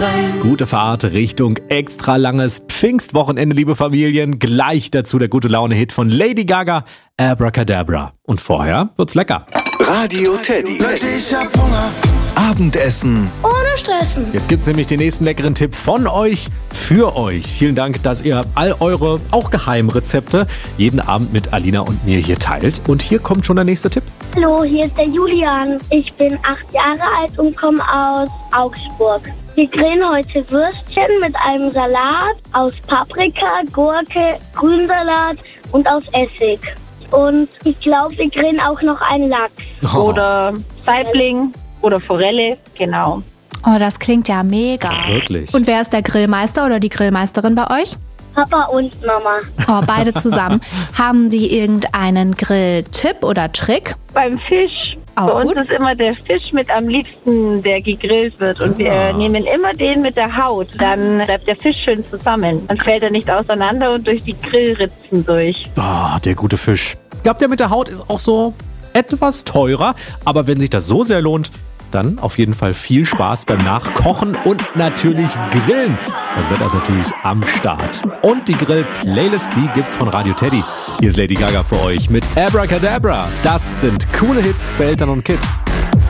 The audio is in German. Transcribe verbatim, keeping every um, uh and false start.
Gute Fahrt Richtung extra langes Pfingstwochenende, liebe Familien. Gleich dazu der gute Laune-Hit von Lady Gaga, Abracadabra. Und vorher wird's lecker. Radio Teddy. Ich hab Hunger. Abendessen ohne Stressen. Jetzt gibt's nämlich den nächsten leckeren Tipp von euch für euch. Vielen Dank, dass ihr all eure, auch Geheimrezepte, jeden Abend mit Alina und mir hier teilt. Und hier kommt schon der nächste Tipp. Hallo, hier ist der Julian. Ich bin acht Jahre alt und komme aus Augsburg. Wir grillen heute Würstchen mit einem Salat aus Paprika, Gurke, Grünsalat und aus Essig. Und ich glaube, wir grillen auch noch einen Lachs. Oh. Oder Saibling oder Forelle, genau. Oh, das klingt ja mega. Ja, wirklich. Und wer ist der Grillmeister oder die Grillmeisterin bei euch? Papa und Mama. Oh, beide zusammen. Haben die irgendeinen Grilltipp oder Trick? Beim Fisch. Auch Bei uns gut. ist immer der Fisch mit am liebsten, der gegrillt wird. Und wir Ah. nehmen immer den mit der Haut. Dann bleibt der Fisch schön zusammen. Dann fällt er nicht auseinander und durch die Grillritzen durch. Ah, der gute Fisch. Ich glaube, der mit der Haut ist auch so etwas teurer. Aber wenn sich das so sehr lohnt, dann auf jeden Fall viel Spaß beim Nachkochen und natürlich Grillen. Das Wetter ist natürlich am Start. Und die Grill-Playlist, die gibt's von Radio Teddy. Hier ist Lady Gaga für euch mit Abracadabra. Das sind coole Hits für Eltern und Kids.